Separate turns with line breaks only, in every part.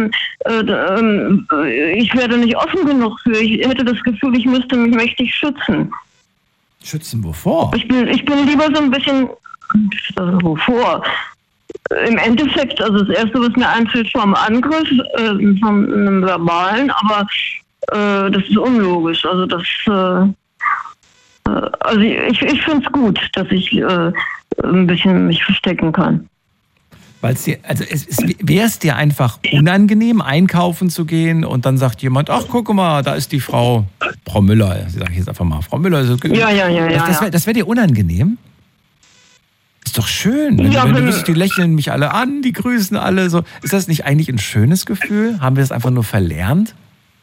ich werde nicht offen genug für. Ich hätte das Gefühl, ich müsste mich mächtig schützen.
Schützen wovor?
Ich bin lieber so ein bisschen, wovor? Im Endeffekt, also das Erste, was mir einfällt, vom Angriff, von einem verbalen, aber das ist unlogisch. Also ich finde es gut, dass ich ein bisschen mich verstecken kann.
Weil wäre es dir einfach unangenehm, einkaufen zu gehen und dann sagt jemand, ach, guck mal, da ist die Frau Müller. Sag ich jetzt einfach mal, Frau Müller. Das wäre dir unangenehm? Ist doch schön. Wenn du wüsstest, die lächeln mich alle an, die grüßen alle. So. Ist das nicht eigentlich ein schönes Gefühl? Haben wir das einfach nur verlernt?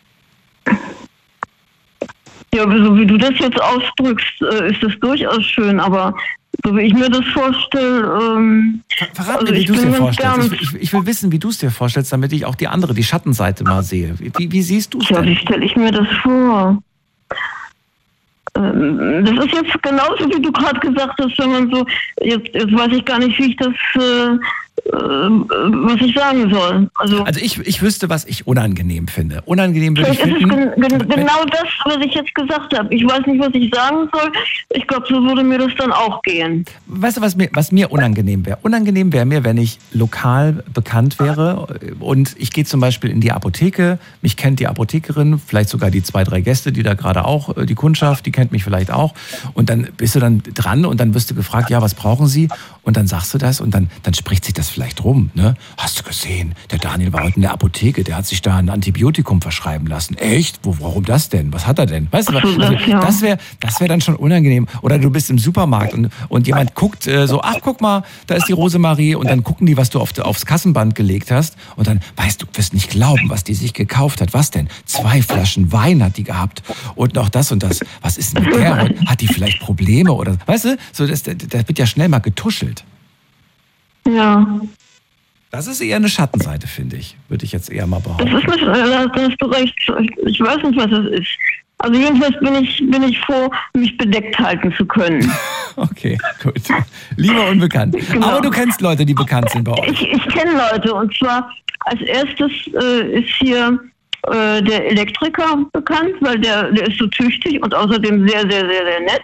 Ja, so wie du das jetzt ausdrückst, ist das durchaus schön, aber so wie ich mir das vorstelle...
Verrat mir, wie du es dir vorstellst. Ich will wissen, wie du es dir vorstellst, damit ich auch die Schattenseite mal sehe. Wie siehst du es denn?
Ja, wie stelle ich mir das vor? Das ist jetzt genauso, wie du gerade gesagt hast, wenn man so... Jetzt weiß ich gar nicht, wie ich das... was ich sagen soll. Also
ich wüsste, was ich unangenehm finde. Unangenehm würde ich finden...
Genau das, was ich jetzt gesagt habe. Ich weiß nicht, was ich sagen soll. Ich glaube, so würde mir das dann auch gehen.
Weißt du, was mir unangenehm wäre? Unangenehm wäre mir, wenn ich lokal bekannt wäre und ich gehe zum Beispiel in die Apotheke, mich kennt die Apothekerin, vielleicht sogar die 2, 3 Gäste, die da gerade auch, die Kundschaft, die kennt mich vielleicht auch und dann bist du dann dran und dann wirst du gefragt, ja, was brauchen Sie? Und dann sagst du das und dann spricht sich das vielleicht rum, ne? Hast du gesehen, der Daniel war heute in der Apotheke, der hat sich da ein Antibiotikum verschreiben lassen. Echt? Warum das denn? Was hat er denn? Weißt du, das wäre dann schon unangenehm. Oder du bist im Supermarkt und jemand guckt so, ach, guck mal, da ist die Rosemarie und dann gucken die, was du aufs Kassenband gelegt hast und dann, weißt du, wirst nicht glauben, was die sich gekauft hat. Was denn? 2 Flaschen Wein hat die gehabt und noch das und das. Was ist denn mit der? Hat die vielleicht Probleme oder, weißt du, so, da wird ja schnell mal getuschelt.
Ja.
Das ist eher eine Schattenseite, finde ich. Würde ich jetzt eher mal behaupten.
Das ist nicht, da hast du recht. Ich weiß nicht, was das ist. Also jedenfalls bin ich froh, mich bedeckt halten zu können.
Okay, gut. Lieber unbekannt. Genau. Aber du kennst Leute, die bekannt sind bei euch.
Ich kenne Leute. Und zwar als erstes ist hier der Elektriker bekannt, weil der ist so tüchtig und außerdem sehr, sehr, sehr, sehr nett.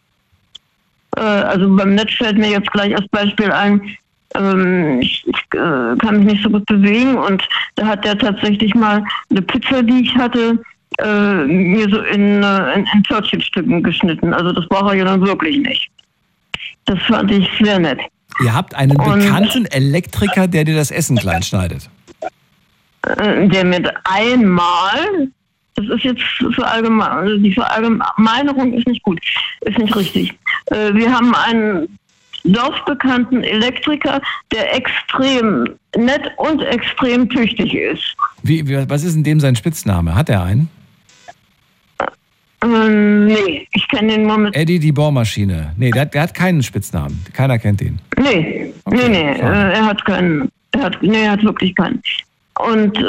Also beim Netz fällt mir jetzt gleich als Beispiel ein, ich kann mich nicht so gut bewegen und da hat der tatsächlich mal eine Pizza, die ich hatte, mir so in Törtchenstücken geschnitten. Also das braucht er ja dann wirklich nicht. Das fand ich sehr nett.
Ihr habt einen bekannten Elektriker, der dir das Essen klein schneidet?
Der mit einmal... Das ist jetzt also die Verallgemeinerung ist nicht gut, ist nicht richtig. Wir haben einen dorfbekannten Elektriker, der extrem nett und extrem tüchtig ist.
Was ist in dem sein Spitzname? Hat er einen?
Nee, ich kenne den nur mit...
Eddie die Bohrmaschine. Nee, der hat keinen Spitznamen. Keiner kennt ihn.
Nee,
okay,
nee, er hat keinen. Er hat wirklich keinen. Und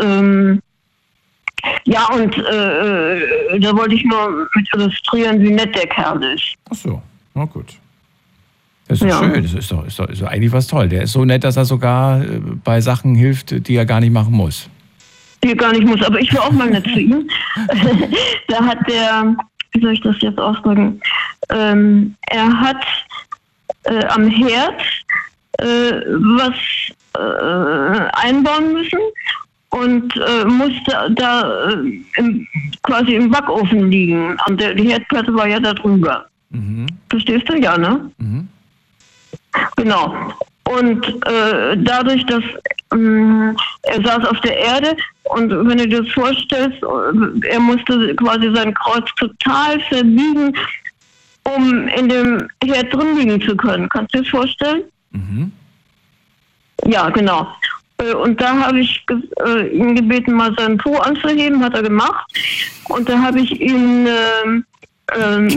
da wollte ich nur mit illustrieren, wie nett der Kerl ist.
Ach so, na gut. Das ist schön, das ist doch eigentlich was toll. Der ist so nett, dass er sogar bei Sachen hilft, die er gar nicht machen muss.
Die er gar nicht muss, aber ich will auch mal nett zu ihm. Da hat der, wie soll ich das jetzt ausdrücken, er hat am Herd was einbauen müssen und musste da quasi im Backofen liegen. Und die Herdplatte war ja da drüber. Mhm. Verstehst du? Ja, ne? Mhm. Genau. Und dadurch, dass er saß auf der Erde und wenn du dir das vorstellst, er musste quasi sein Kreuz total verbiegen, um in dem Herd drin liegen zu können. Kannst du dir das vorstellen? Mhm. Ja, genau. Und da habe ich ihn gebeten, mal seinen Po anzuheben, hat er gemacht. Und da habe ich ihm eine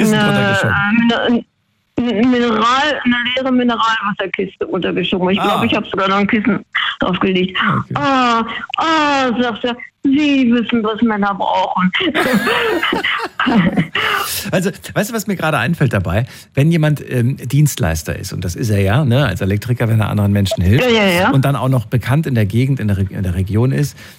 leere Mineralwasserkiste untergeschoben. Ich glaube, ich habe sogar noch ein Kissen draufgelegt. Okay. Sagt er, Sie wissen, was Männer brauchen.
Also, weißt du, was mir gerade einfällt dabei? Wenn jemand Dienstleister ist, und das ist er ja, ne, als Elektriker, wenn er anderen Menschen hilft, und dann auch noch bekannt in der Gegend, in der Region ist,